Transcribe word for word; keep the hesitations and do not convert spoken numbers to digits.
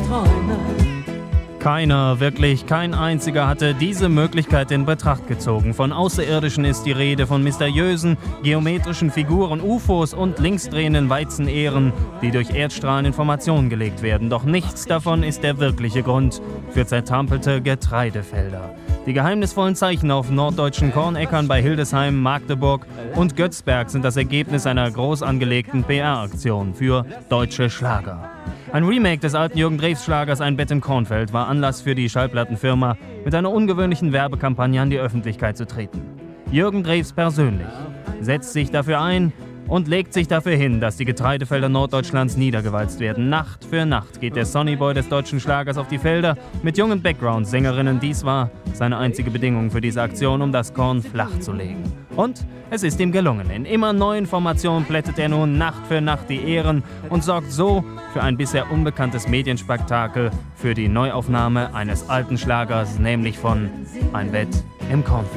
Träume. Keiner, wirklich kein einziger hatte diese Möglichkeit in Betracht gezogen. Von Außerirdischen ist die Rede, von mysteriösen, geometrischen Figuren, U F Os und linksdrehenden Weizenähren, die durch Erdstrahlen in Formation gelegt werden. Doch nichts davon ist der wirkliche Grund für zertrampelte Getreidefelder. Die geheimnisvollen Zeichen auf norddeutschen Kornäckern bei Hildesheim, Magdeburg und Götzberg sind das Ergebnis einer groß angelegten P R-Aktion für deutsche Schlager. Ein Remake des alten Jürgen Drews Schlagers Ein Bett im Kornfeld war Anlass für die Schallplattenfirma, mit einer ungewöhnlichen Werbekampagne an die Öffentlichkeit zu treten. Jürgen Drews persönlich setzt sich dafür ein und legt sich dafür hin, dass die Getreidefelder Norddeutschlands niedergewalzt werden. Nacht für Nacht geht der Sonnyboy des deutschen Schlagers auf die Felder mit jungen Background-Sängerinnen. Dies war seine einzige Bedingung für diese Aktion, um das Korn flach zu legen. Und es ist ihm gelungen. In immer neuen Formationen plättet er nun Nacht für Nacht die Ähren und sorgt so für ein bisher unbekanntes Medienspektakel für die Neuaufnahme eines alten Schlagers, nämlich von Ein Bett im Kornfeld.